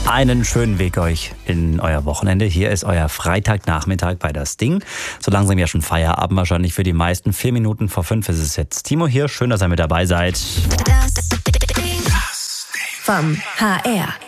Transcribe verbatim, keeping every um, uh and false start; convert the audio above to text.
Einen schönen Weg euch in euer Wochenende. Hier ist euer Freitagnachmittag bei Das Ding. So langsam ja schon Feierabend wahrscheinlich für die meisten. Vier Minuten vor fünf ist es jetzt. Timo hier, schön, dass ihr mit dabei seid. Vom H R.